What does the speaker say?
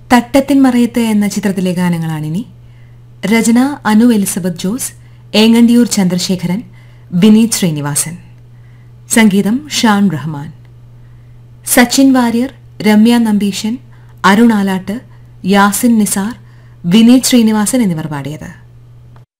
തട്ടത്തിൻ മറയത്ത് എന്ന ചിത്രത്തിലെ ഗാനങ്ങളാണിനി. രചന അനു എലിസബത്ത് ജോസ്, ഏങ്ങണ്ടിയൂർ ചന്ദ്രശേഖരൻ, വിനീത് ശ്രീനിവാസൻ. സംഗീതം ഷാൻ റഹ്മാൻ. സച്ചിൻ വാര്യർ, രമ്യ നമ്പീശൻ, അരുൺ ആലാട്ട്, യാസിൻ നിസാർ, വിനീത് ശ്രീനിവാസൻ എന്നിവർ പാടിയത്.